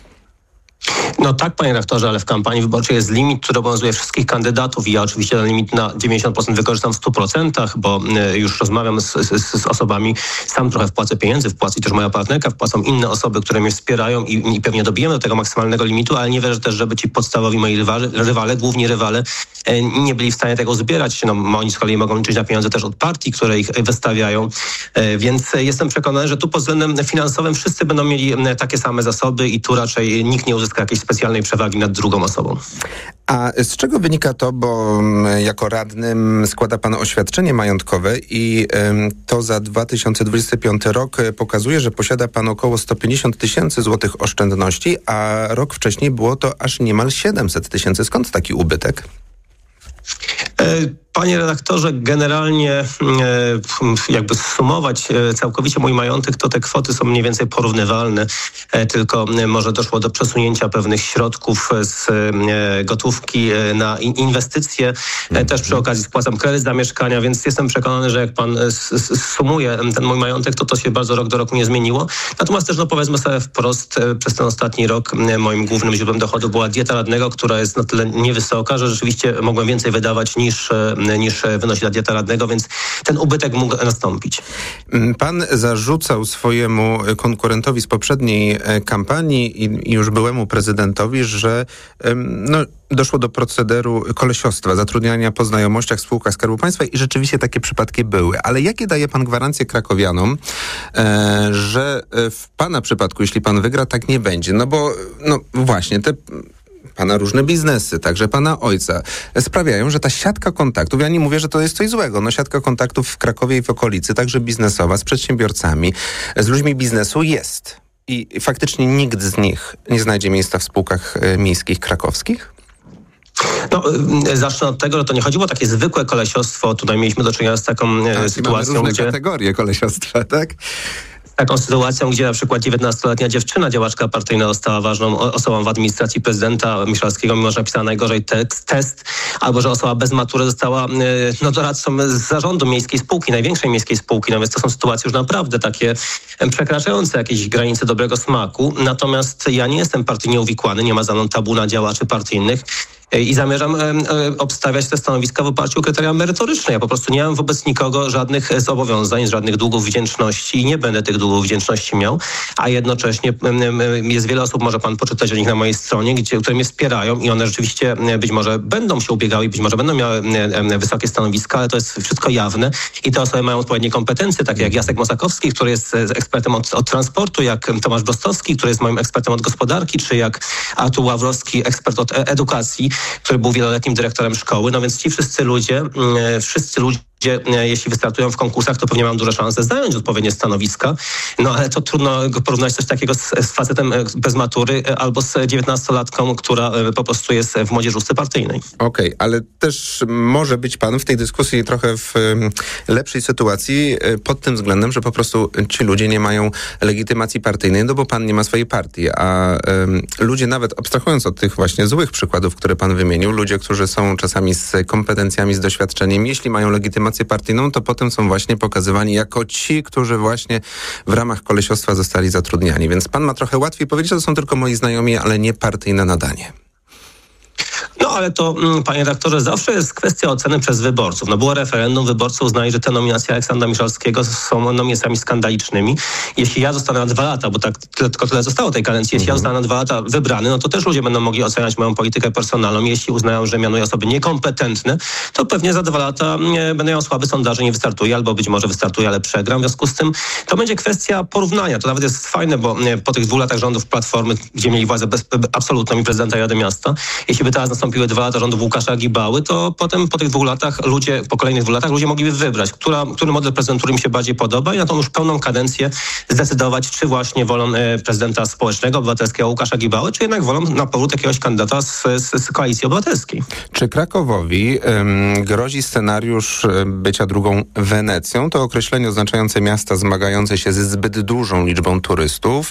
S16: No tak, panie rektorze, ale w kampanii wyborczej jest limit, który obowiązuje wszystkich kandydatów i ja oczywiście ten limit na 90% wykorzystam w 100%, bo już rozmawiam z osobami, sam trochę wpłacę pieniędzy, wpłaci też moja partnerka, wpłacą inne osoby, które mnie wspierają i pewnie dobijemy do tego maksymalnego limitu, ale nie wierzę też, żeby ci podstawowi moi rywale, główni rywale, nie byli w stanie tego uzbierać. No, oni z kolei mogą liczyć na pieniądze też od partii, które ich wystawiają, więc jestem przekonany, że tu pod względem finansowym wszyscy będą mieli takie same zasoby i tu raczej nikt nie uzyska uzyska jakiejś specjalnej przewagi nad drugą osobą.
S14: A z czego wynika to, bo jako radnym składa pan oświadczenie majątkowe i to za 2025 rok pokazuje, że posiada pan około 150 000 złotych oszczędności, a rok wcześniej było to aż niemal 700 000. Skąd taki ubytek?
S16: Panie redaktorze, generalnie jakby sumować całkowicie mój majątek, to te kwoty są mniej więcej porównywalne, tylko może doszło do przesunięcia pewnych środków z gotówki na inwestycje. Też przy okazji spłacam kredyt za mieszkania, więc jestem przekonany, że jak pan sumuje ten mój majątek, to się bardzo rok do roku nie zmieniło. Natomiast też powiedzmy sobie wprost, przez ten ostatni rok moim głównym źródłem dochodu była dieta radnego, która jest na tyle niewysoka, że rzeczywiście mogłem więcej wydawać niż wynosi ta dieta radnego, więc ten ubytek mógł nastąpić.
S14: Pan zarzucał swojemu konkurentowi z poprzedniej kampanii i już byłemu prezydentowi, że doszło do procederu kolesiostwa, zatrudniania po znajomościach w spółkach Skarbu Państwa i rzeczywiście takie przypadki były. Ale jakie daje pan gwarancje krakowianom, że w pana przypadku, jeśli pan wygra, tak nie będzie? No bo właśnie te pana różne biznesy, także pana ojca, sprawiają, że ta siatka kontaktów, ja nie mówię, że to jest coś złego, siatka kontaktów w Krakowie i w okolicy, także biznesowa, z przedsiębiorcami, z ludźmi biznesu jest. I faktycznie nikt z nich nie znajdzie miejsca w spółkach miejskich krakowskich?
S16: Zacznę od tego, że to nie chodziło o takie zwykłe kolesiostwo. Tutaj mieliśmy do czynienia z taką sytuacją,
S14: mamy różne kategorie kolesiostwa, tak?
S16: Taką sytuacją, gdzie na przykład 19-letnia dziewczyna, działaczka partyjna, została ważną osobą w administracji prezydenta Miszalskiego, mimo że napisała najgorzej test, albo że osoba bez matury została doradcą z zarządu miejskiej spółki, największej miejskiej spółki. No więc to są sytuacje już naprawdę takie przekraczające jakieś granice dobrego smaku. Natomiast ja nie jestem partyjnie uwikłany, nie ma za mną tabu na działaczy partyjnych. I zamierzam obstawiać te stanowiska w oparciu o kryteria merytoryczne. Ja po prostu nie mam wobec nikogo żadnych zobowiązań, żadnych długów wdzięczności i nie będę tych długów wdzięczności miał, a jednocześnie jest wiele osób, może pan poczytać o nich na mojej stronie, które mnie wspierają i one rzeczywiście być może będą się ubiegały i być może będą miały wysokie stanowiska, ale to jest wszystko jawne i te osoby mają odpowiednie kompetencje, takie jak Jacek Mosakowski, który jest ekspertem od transportu, jak Tomasz Bostowski, który jest moim ekspertem od gospodarki, czy jak Artur Ławrowski, ekspert od edukacji, który był wieloletnim dyrektorem szkoły. No więc ci wszyscy ludzie, jeśli wystartują w konkursach, to pewnie mają duże szanse zająć odpowiednie stanowiska. No ale to trudno porównać coś takiego z facetem bez matury albo z 19-latką, która po prostu jest w młodzieżówce partyjnej.
S14: Okej, ale też może być pan w tej dyskusji trochę w lepszej sytuacji pod tym względem, że po prostu ci ludzie nie mają legitymacji partyjnej, no bo pan nie ma swojej partii, a ludzie, nawet abstrahując od tych właśnie złych przykładów, które pan wymienił, ludzie, którzy są czasami z kompetencjami, z doświadczeniem, jeśli mają legitymację partyjną, to potem są właśnie pokazywani jako ci, którzy właśnie w ramach kolesiostwa zostali zatrudniani. Więc pan ma trochę łatwiej powiedzieć, że to są tylko moi znajomi, ale nie partyjne nadanie.
S16: No ale to, panie redaktorze, zawsze jest kwestia oceny przez wyborców. Było referendum, wyborcy uznali, że te nominacje Aleksandra Miszalskiego są nominacjami skandalicznymi. Jeśli ja zostanę na 2 lata, bo tylko tyle zostało tej kadencji, jeśli ja zostanę na 2 lata wybrany, no to też ludzie będą mogli oceniać moją politykę personalną. Jeśli uznają, że mianuję osoby niekompetentne, to pewnie za 2 lata będę miał słaby sondaże, nie wystartuję, albo być może wystartuję, ale przegram. W związku z tym to będzie kwestia porównania. To nawet jest fajne, bo po tych 2 latach rządów Platformy, gdzie mieli władzę absolutną i prezydenta i Rady Miasta, jeśli by teraz nastąpiły 2 lata rządów Łukasza Gibały, to potem po tych 2 latach po kolejnych 2 latach ludzie mogliby wybrać, który model prezydentury im się bardziej podoba i na tą już pełną kadencję zdecydować, czy właśnie wolą prezydenta społecznego, obywatelskiego Łukasza Gibały, czy jednak wolą na powrót jakiegoś kandydata z Koalicji Obywatelskiej.
S14: Czy Krakowowi grozi scenariusz bycia drugą Wenecją? To określenie oznaczające miasta zmagające się ze zbyt dużą liczbą turystów.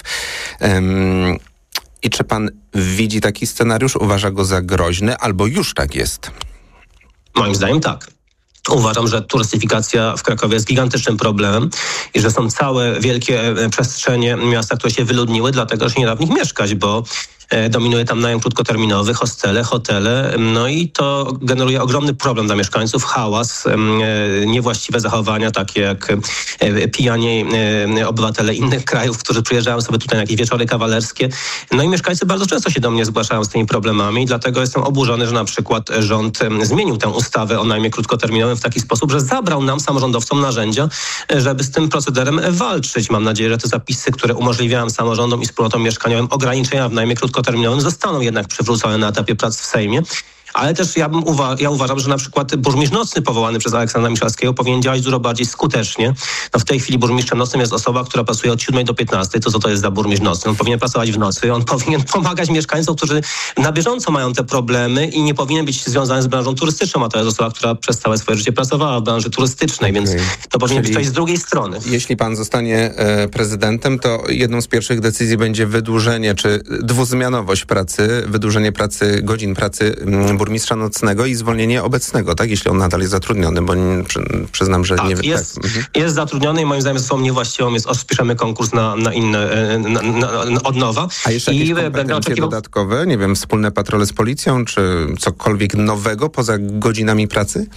S14: I czy pan widzi taki scenariusz? Uważa go za groźny albo już tak jest?
S16: Moim zdaniem tak. Uważam, że turystyfikacja w Krakowie jest gigantycznym problemem i że są całe wielkie przestrzenie miasta, które się wyludniły, dlatego że nie da w nich mieszkać, bo dominuje tam najem krótkoterminowy, hotele, no i to generuje ogromny problem dla mieszkańców, hałas, niewłaściwe zachowania, takie jak pijanie obywatele innych krajów, którzy przyjeżdżają sobie tutaj na jakieś wieczory kawalerskie. No i mieszkańcy bardzo często się do mnie zgłaszają z tymi problemami, dlatego jestem oburzony, że na przykład rząd zmienił tę ustawę o najmie krótkoterminowym w taki sposób, że zabrał nam, samorządowcom, narzędzia, żeby z tym procederem walczyć. Mam nadzieję, że te zapisy, które umożliwiają samorządom i wspólnotom mieszkaniowym ograniczenia w najmie krótkoterminowym, krótkoterminowym zostaną jednak przywrócone na etapie prac w Sejmie. Ale też ja uważam, że na przykład burmistrz nocny powołany przez Aleksandra Miszalskiego powinien działać dużo bardziej skutecznie. No w tej chwili burmistrzem nocnym jest osoba, która pracuje od 7 do 15. To co to jest za burmistrz nocny? On powinien pracować w nocy, on powinien pomagać mieszkańcom, którzy na bieżąco mają te problemy i nie powinien być związany z branżą turystyczną, a to jest osoba, która przez całe swoje życie pracowała w branży turystycznej, więc to powinien być coś z drugiej strony.
S14: Jeśli pan zostanie prezydentem, to jedną z pierwszych decyzji będzie wydłużenie czy dwuzmianowość pracy, wydłużenie godzin pracy burmistrza nocnego i zwolnienie obecnego, tak? Jeśli on nadal jest zatrudniony, bo przyznam, że nie...
S16: Jest zatrudniony i moim zdaniem są niewłaściwą, spiszemy konkurs na inne, od nowa.
S14: A jeszcze jakieś kompetencje dodatkowe? Nie wiem, wspólne patrole z policją, czy cokolwiek nowego poza godzinami pracy?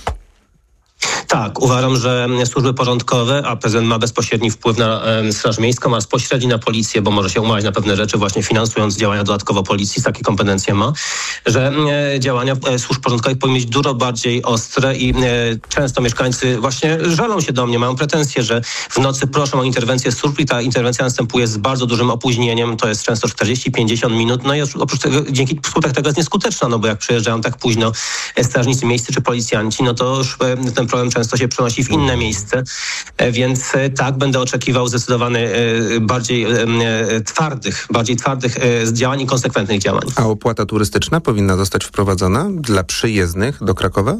S16: Tak, uważam, że służby porządkowe, a prezydent ma bezpośredni wpływ na Straż Miejską, a bezpośredni na policję, bo może się umawiać na pewne rzeczy, właśnie finansując działania dodatkowo policji, takie kompetencje ma, że działania służb porządkowych powinny być dużo bardziej ostre i często mieszkańcy właśnie żalą się do mnie, mają pretensje, że w nocy proszą o interwencję służb i ta interwencja następuje z bardzo dużym opóźnieniem, to jest często 40-50 minut, no i oprócz tego, wskutek tego jest nieskuteczna, no bo jak przyjeżdżają tak późno strażnicy miejscy czy policjanci, no to już ten problem często się przenosi w inne miejsce, więc tak, będę oczekiwał zdecydowanie bardziej twardych działań i konsekwentnych działań.
S14: A opłata turystyczna powinna zostać wprowadzona dla przyjezdnych do Krakowa?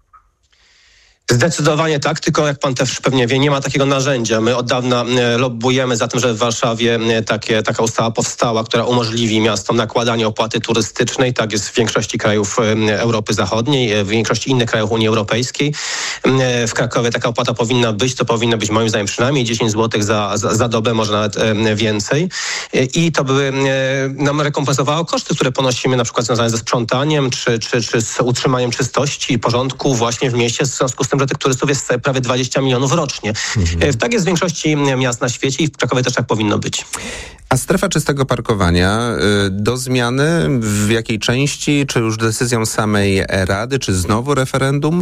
S16: Zdecydowanie tak, tylko jak pan też pewnie wie, nie ma takiego narzędzia. My od dawna lobbujemy za tym, że w Warszawie taka ustawa powstała, która umożliwi miastom nakładanie opłaty turystycznej. Tak jest w większości krajów Europy Zachodniej, w większości innych krajów Unii Europejskiej. W Krakowie taka opłata powinna być, to powinno być moim zdaniem przynajmniej 10 zł za dobę, może nawet więcej. I to by nam rekompensowało koszty, które ponosimy na przykład związane ze sprzątaniem, czy z utrzymaniem czystości i porządku właśnie w mieście, w związku z tym, że tych turystów jest prawie 20 milionów rocznie. Tak jest w większości miast na świecie i w Krakowie też tak powinno być.
S14: A strefa czystego parkowania do zmiany w jakiej części? Czy już decyzją samej Rady, czy znowu referendum?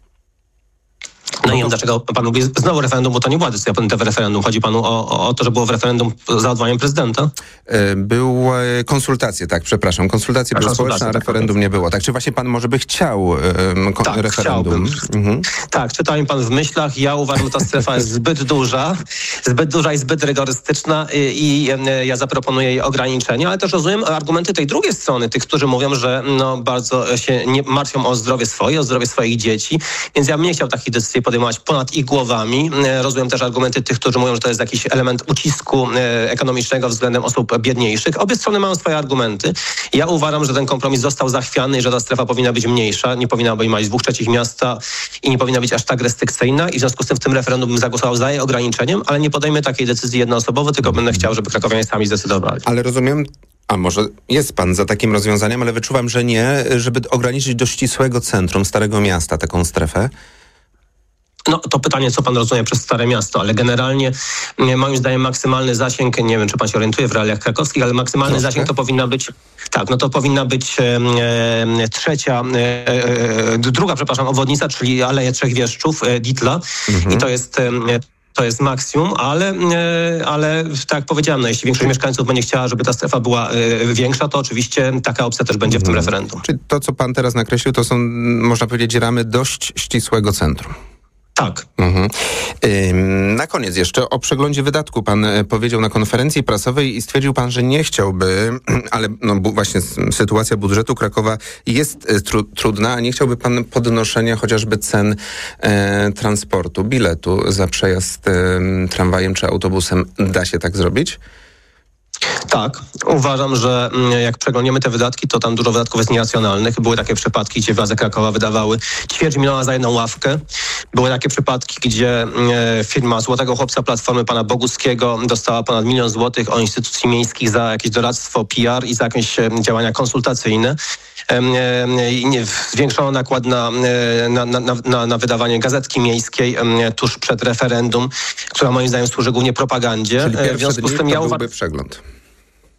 S16: No nie wiem, dlaczego pan mówi znowu referendum, bo to nie była decyzja w referendum. Chodzi panu o to, że było w referendum za odwołaniem prezydenta?
S14: Były konsultacje, tak, przepraszam. Konsultacje były społeczne, a referendum nie było. Tak, czy właśnie pan może by chciał referendum?
S16: Tak, czytał mi pan w myślach. Ja uważam, że ta strefa jest zbyt duża i zbyt rygorystyczna i ja zaproponuję jej ograniczenie, ale też rozumiem argumenty tej drugiej strony, tych, którzy mówią, że bardzo się nie martwią o zdrowie swoich dzieci, więc ja bym nie chciał takich decyzji podejmować ponad ich głowami. Rozumiem też argumenty tych, którzy mówią, że to jest jakiś element ucisku ekonomicznego względem osób biedniejszych. Obie strony mają swoje argumenty. Ja uważam, że ten kompromis został zachwiany i że ta strefa powinna być mniejsza, nie powinna obejmować 2/3 miasta i nie powinna być aż tak restrykcyjna i w związku z tym w tym referendum bym zagłosował za jej ograniczeniem, ale nie podejmę takiej decyzji jednoosobowo, tylko będę chciał, żeby krakowianie sami zdecydowali.
S14: Ale rozumiem, a może jest pan za takim rozwiązaniem, ale wyczuwam, że nie, żeby ograniczyć do ścisłego centrum Starego Miasta taką strefę.
S16: No to pytanie, co pan rozumie przez Stare Miasto, ale generalnie moim zdaniem maksymalny zasięg, nie wiem, czy pan się orientuje w realiach krakowskich, ale maksymalny zasięg to powinna być, druga obwodnica, czyli Aleje Trzech Wieszczów, Ditla i to jest maksimum, ale tak jak powiedziałem, jeśli większość mieszkańców będzie chciała, żeby ta strefa była większa, to oczywiście taka opcja też będzie w tym referendum.
S14: Czyli to, co pan teraz nakreślił, to są, można powiedzieć, ramy dość ścisłego centrum.
S16: Tak.
S14: Na koniec jeszcze o przeglądzie wydatku. Pan powiedział na konferencji prasowej i stwierdził pan, że nie chciałby, ale właśnie sytuacja budżetu Krakowa jest trudna, a nie chciałby pan podnoszenia chociażby cen transportu, biletu za przejazd tramwajem czy autobusem. Da się tak zrobić?
S16: Tak, uważam, że jak przeglądniemy te wydatki, to tam dużo wydatków jest nieracjonalnych. Były takie przypadki, gdzie władze Krakowa wydawały 250 000 za jedną ławkę. Były takie przypadki, gdzie firma Złotego Chłopca Platformy pana Boguckiego dostała ponad 1 000 000 złotych od instytucji miejskich za jakieś doradztwo PR i za jakieś działania konsultacyjne. Zwiększono nakład na wydawanie gazetki miejskiej tuż przed referendum, która moim zdaniem służy głównie propagandzie.
S14: Czyli pierwsze dni to byłby przegląd.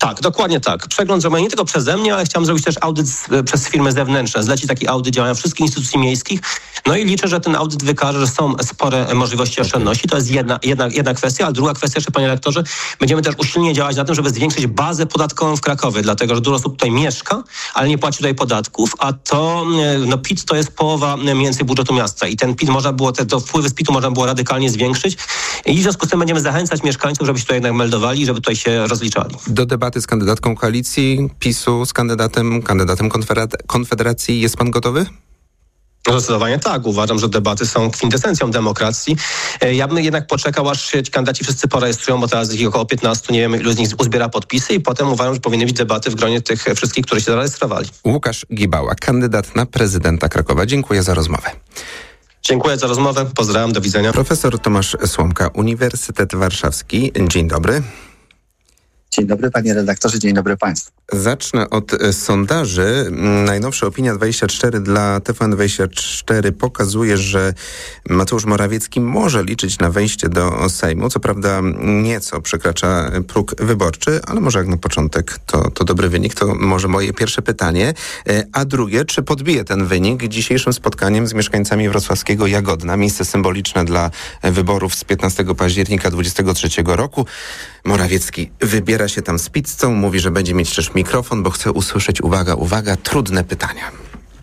S16: Tak, dokładnie tak. Przegląd zrobiony nie tylko przeze mnie, ale chciałem zrobić też audyt przez firmy zewnętrzne. Zlecić taki audyt działania wszystkich instytucji miejskich. No i liczę, że ten audyt wykaże, że są spore możliwości oszczędności. To jest jedna kwestia, a druga kwestia, jeszcze panie rektorze, będziemy też usilnie działać na tym, żeby zwiększyć bazę podatkową w Krakowie, dlatego że dużo osób tutaj mieszka, ale nie płaci tutaj podatków, a to PIT to jest połowa mniej więcej budżetu miasta i ten PIT można było, te wpływy z PIT-u można było radykalnie zwiększyć i w związku z tym będziemy zachęcać mieszkańców, żeby się tutaj jednak meldowali, żeby tutaj się rozliczali.
S14: Do debaty z kandydatką koalicji PiS-u, z kandydatem Konfederacji jest pan gotowy?
S16: Zdecydowanie tak. Uważam, że debaty są kwintesencją demokracji. Ja bym jednak poczekał, aż się ci kandydaci wszyscy porejestrują, bo teraz ich około 15, nie wiem ilu z nich uzbiera podpisy i potem uważam, że powinny być debaty w gronie tych wszystkich, którzy się zarejestrowali.
S14: Łukasz Gibała, kandydat na prezydenta Krakowa. Dziękuję za rozmowę.
S16: Dziękuję za rozmowę. Pozdrawiam. Do widzenia.
S14: Profesor Tomasz Słomka, Uniwersytet Warszawski. Dzień dobry.
S17: Dzień dobry panie redaktorze, dzień dobry państwu.
S14: Zacznę od sondaży. Najnowsza Opinia24 dla TVN24 pokazuje, że Mateusz Morawiecki może liczyć na wejście do Sejmu. Co prawda nieco przekracza próg wyborczy, ale może jak na początek to dobry wynik. To może moje pierwsze pytanie. A drugie, czy podbije ten wynik dzisiejszym spotkaniem z mieszkańcami wrocławskiego Jagodna, miejsce symboliczne dla wyborów z 15 października 2023 roku. Morawiecki wybiera się tam z pizzą, mówi, że będzie mieć też mikrofon, bo chce usłyszeć, uwaga, trudne pytania.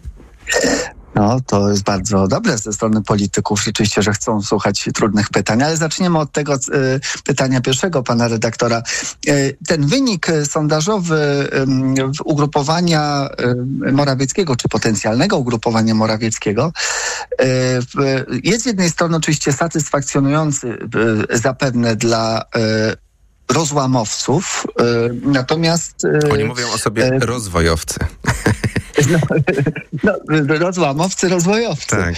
S17: No, to jest bardzo dobre ze strony polityków, rzeczywiście, że chcą słuchać trudnych pytań, ale zaczniemy od tego pytania pierwszego pana redaktora. Ten wynik sondażowy ugrupowania Morawieckiego, czy potencjalnego ugrupowania Morawieckiego jest z jednej strony oczywiście satysfakcjonujący zapewne dla rozłamowców, natomiast...
S14: Oni mówią o sobie rozwojowcy.
S17: Rozłamowcy, rozwojowcy.
S14: Tak.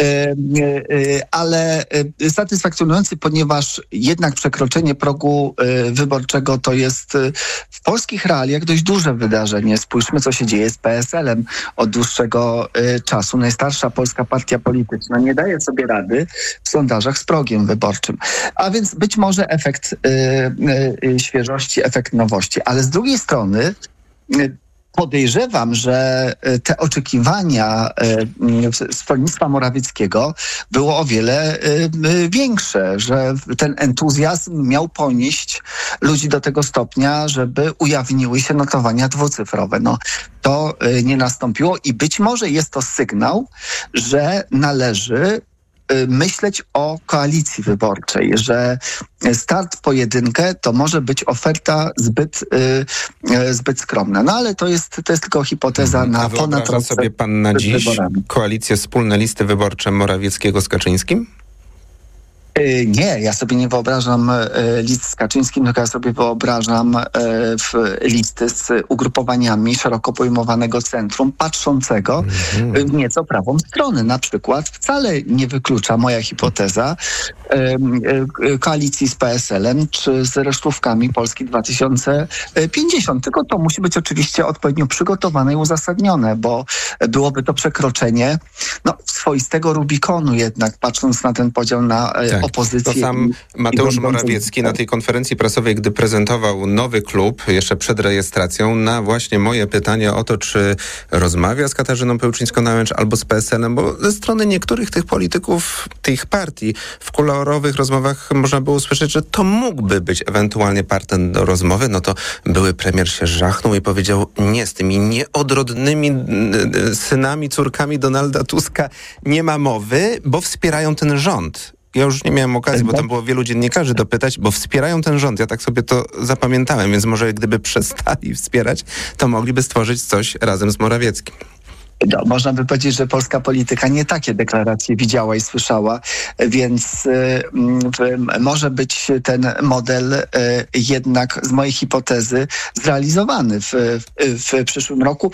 S17: Ale satysfakcjonujący, ponieważ jednak przekroczenie progu wyborczego to jest w polskich realiach dość duże wydarzenie. Spójrzmy, co się dzieje z PSL-em od dłuższego czasu. Najstarsza polska partia polityczna nie daje sobie rady w sondażach z progiem wyborczym. A więc być może efekt świeżości, efekt nowości. Ale z drugiej strony podejrzewam, że te oczekiwania stronnictwa Morawieckiego było o wiele większe, że ten entuzjazm miał ponieść ludzi do tego stopnia, żeby ujawniły się notowania dwucyfrowe. No, to nie nastąpiło i być może jest to sygnał, że należy myśleć o koalicji wyborczej, że start w pojedynkę to może być oferta zbyt skromna. No ale to jest tylko hipoteza na ponad rok.
S14: sobie pan na dziś koalicję wspólne listy wyborcze Morawieckiego z Kaczyńskim?
S17: Nie, ja sobie nie wyobrażam list z Kaczyńskim, tylko ja sobie wyobrażam listy z ugrupowaniami szeroko pojmowanego centrum, patrzącego w nieco prawą stronę. Na przykład wcale nie wyklucza moja hipoteza koalicji z PSL-em czy z resztówkami Polski 2050. Tylko to musi być oczywiście odpowiednio przygotowane i uzasadnione, bo byłoby to przekroczenie swoistego Rubikonu jednak, patrząc na ten podział na opozycję.
S14: To sam Mateusz Morawiecki na tej konferencji prasowej, gdy prezentował nowy klub jeszcze przed rejestracją, na właśnie moje pytanie o to, czy rozmawia z Katarzyną Pełczyńską-Nałęcz albo z PSL-em, bo ze strony niektórych tych polityków, tych partii w kuluarowych rozmowach można było usłyszeć, że to mógłby być ewentualnie partner do rozmowy, no to były premier się żachnął i powiedział, nie, z tymi nieodrodnymi synami, córkami Donalda Tuska nie ma mowy, bo wspierają ten rząd. Ja już nie miałem okazji, bo tam było wielu dziennikarzy dopytać, bo wspierają ten rząd. Ja tak sobie to zapamiętałem, więc może gdyby przestali wspierać, to mogliby stworzyć coś razem z Morawieckim.
S17: No, można by powiedzieć, że polska polityka nie takie deklaracje widziała i słyszała, więc może być ten model jednak z mojej hipotezy zrealizowany w przyszłym roku.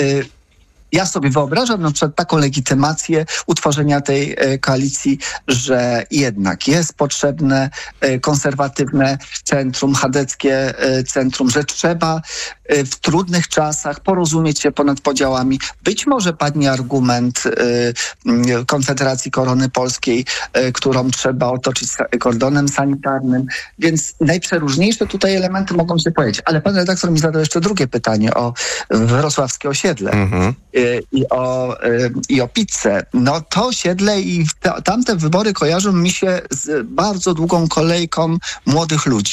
S17: Ja sobie wyobrażam na przykład taką legitymację utworzenia tej koalicji, że jednak jest potrzebne konserwatywne centrum, chadeckie centrum, że trzeba w trudnych czasach porozumieć się ponad podziałami. Być może padnie argument Konfederacji Korony Polskiej, którą trzeba otoczyć kordonem sanitarnym, więc najprzeróżniejsze tutaj elementy mogą się pojawić. Ale pan redaktor mi zadał jeszcze drugie pytanie o wrocławskie osiedle i o pizzę. No to osiedle i tamte wybory kojarzą mi się z bardzo długą kolejką młodych ludzi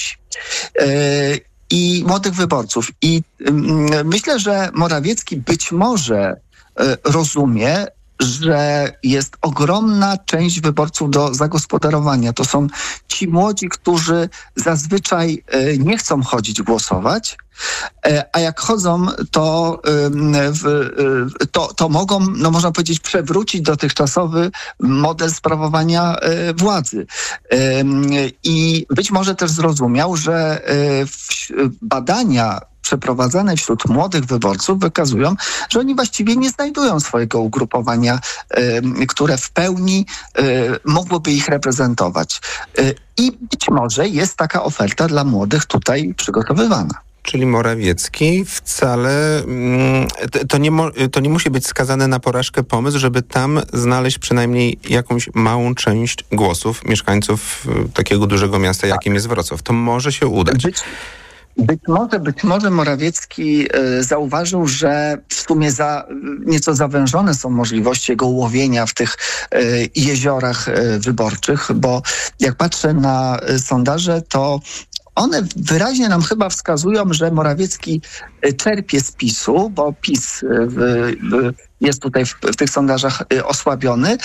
S17: i młodych wyborców. I myślę, że Morawiecki być może rozumie, że jest ogromna część wyborców do zagospodarowania. To są ci młodzi, którzy zazwyczaj nie chcą chodzić głosować, a jak chodzą, to mogą, no można powiedzieć, przewrócić dotychczasowy model sprawowania władzy. I być może też zrozumiał, że badania przeprowadzane wśród młodych wyborców wykazują, że oni właściwie nie znajdują swojego ugrupowania, które w pełni mogłoby ich reprezentować. I być może jest taka oferta dla młodych tutaj przygotowywana.
S14: Czyli Morawiecki wcale, to nie musi być skazany na porażkę pomysł, żeby tam znaleźć przynajmniej jakąś małą część głosów mieszkańców takiego dużego miasta, jakim jest Wrocław. To może się udać.
S17: Być może Morawiecki zauważył, że w sumie nieco zawężone są możliwości jego łowienia w tych jeziorach wyborczych, bo jak patrzę na sondaże, to one wyraźnie nam chyba wskazują, że Morawiecki czerpie z PiS-u, bo PiS jest tutaj w tych sondażach osłabiony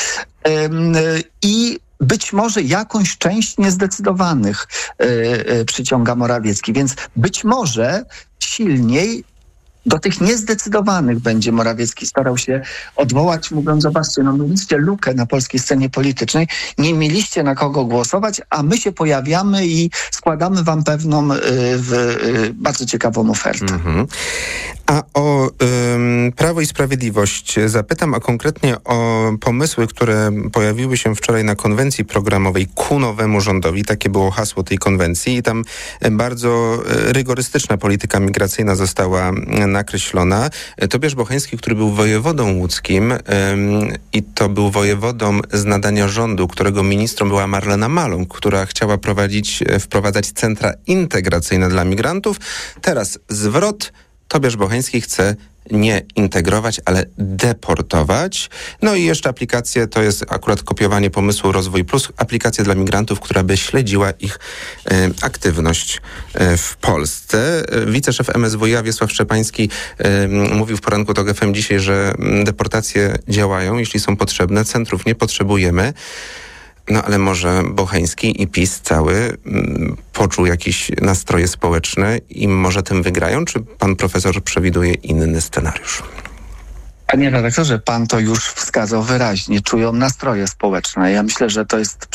S17: i być może jakąś część niezdecydowanych przyciąga Morawiecki, więc być może silniej do tych niezdecydowanych będzie Morawiecki starał się odwołać, mówiąc, zobaczcie, no mieliście lukę na polskiej scenie politycznej, nie mieliście na kogo głosować, a my się pojawiamy i składamy wam pewną bardzo ciekawą ofertę.
S14: A o Prawo i Sprawiedliwość zapytam, a konkretnie o pomysły, które pojawiły się wczoraj na konwencji programowej ku nowemu rządowi. Takie było hasło tej konwencji i tam bardzo rygorystyczna polityka migracyjna została nakreślona. Tobiasz Bocheński, który był wojewodą łódzkim i to był wojewodą z nadania rządu, którego ministrą była Marlena Maląg, która chciała wprowadzać centra integracyjne dla migrantów. Teraz zwrot. Tobiasz Bocheński chce nie integrować, ale deportować. No i jeszcze aplikację, to jest akurat kopiowanie pomysłu Rozwój Plus, aplikacja dla migrantów, która by śledziła ich aktywność w Polsce. Wiceszef MSWiA Wiesław Szczepański mówił w poranku TOK FM dzisiaj, że deportacje działają, jeśli są potrzebne. Centrów nie potrzebujemy. No ale może Bocheński i PiS cały poczuł jakieś nastroje społeczne i może tym wygrają? Czy pan profesor przewiduje inny scenariusz?
S17: Panie redaktorze, pan to już wskazał wyraźnie. Czują nastroje społeczne. Ja myślę, że to jest